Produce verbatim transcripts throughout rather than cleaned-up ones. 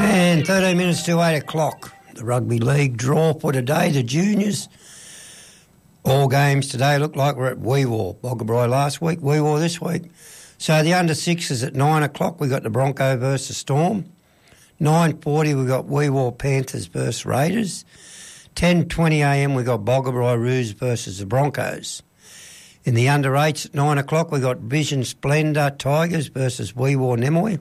And thirteen minutes to eight o'clock. The Rugby League draw for today, the juniors. All games today look like we're at Wee Waa. Boggabri last week, Wee Waa this week. So the under sixes at nine o'clock, we got the Bronco versus Storm. nine forty, we got Wee Waa Panthers versus Raiders. ten twenty a m, we got Boggabri Roos versus the Broncos. In the under eights at nine o'clock, we got Vision Splendour Tigers versus Wee Waa Nemoy.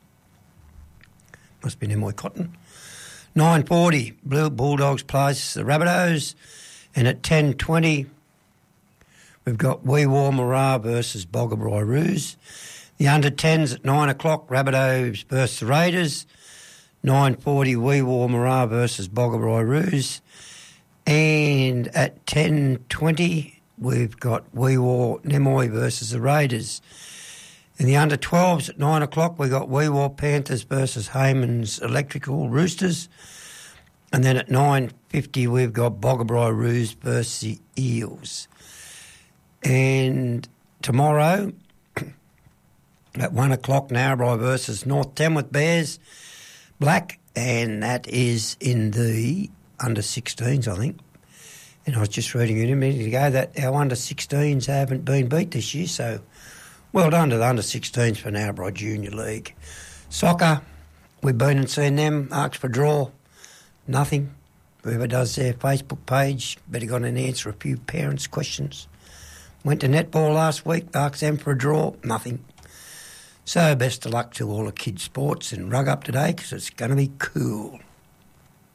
Must be Nemoy Cotton. nine forty, Blue Bulldogs plays the Rabbitohs. And at ten twenty, we've got Wee Waa Marah versus Boggabri Roos. The under tens at nine o'clock, Rabbitohs versus the Raiders. nine forty, Wee Waa Marah versus Boggabri Roos. And at ten twenty, we've got Wee Waa Nemoy versus the Raiders. In the under twelves at nine o'clock, we got Wee Waa Panthers versus Hayman's Electrical Roosters. And then at nine fifty, we've got Boggabri Roos versus the Eels. And tomorrow at one o'clock, Narrabri versus North Tamworth Bears Black, and that is in the under sixteens, I think. And I was just reading it a minute ago that our under sixteens haven't been beat this year, so well done to the under sixteens for Narrabri Junior League. Soccer, we've been and seen them, asked for draw, nothing. Whoever does their Facebook page better got an answer a few parents' questions. Went to netball last week, asked them for a draw, nothing. So best of luck to all the kids' sports and rug up today because it's going to be cool.